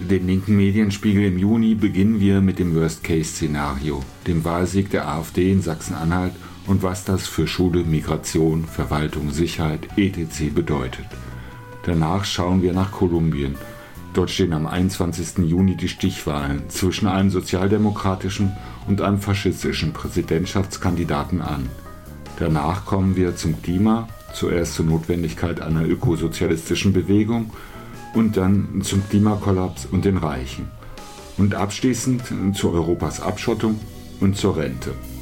den linken Medienspiegel im Juni beginnen wir mit dem Worst-Case-Szenario, dem Wahlsieg der AfD in Sachsen-Anhalt und was das für Schule, Migration, Verwaltung, Sicherheit etc. bedeutet. Danach schauen wir nach Kolumbien. Dort stehen am 21. Juni die Stichwahlen zwischen einem sozialdemokratischen und einem faschistischen Präsidentschaftskandidaten an. Danach kommen wir zum Klima, zuerst zur Notwendigkeit einer ökosozialistischen Bewegung und dann zum Klimakollaps und den Reichen. Und abschließend zu Europas Abschottung und zur Rente.